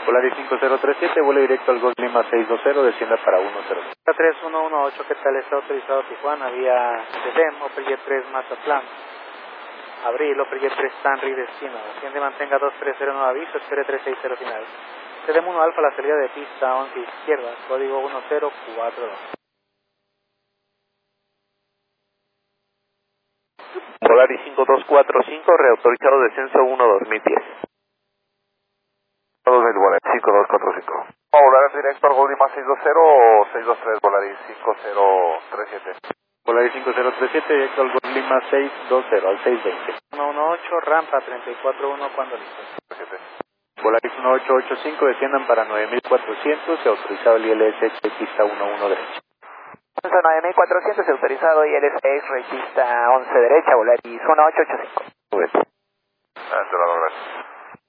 Volaris 5037, vuelo directo al Golf Lima 620, descienda para 10. 3118, ¿qué tal? Está autorizado Tijuana, vía TEDEM, Opel 3 Mazatlán. Abril, Opel 3 Stanley, destino. Asciende, mantenga 2309 aviso, espere 360 final. TEDEM 1 Alfa, la salida de pista 11 izquierda, código 1042. Volaris 5245, reautorizado descenso 1-2010. 2000, Volaris 5245. ¿Volaris directo al Golf Lima 620 o 623, Volaris 5037? Volaris 5037, directo al Golf Lima 620, al 620. 118, rampa 341, cuando listo. 37. Volaris 1885, desciendan para 9400, autorizado el ILS pista 11 derecha. 9400, autorizado ILS pista 11 derecha, Volaris 1885. Gracias.